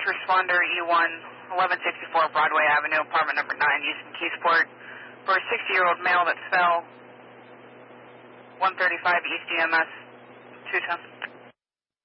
First responder E1, 1164 Broadway Avenue, apartment number 9, Houston Keysport, for a 60-year-old male that fell, 135 East GMS, 210.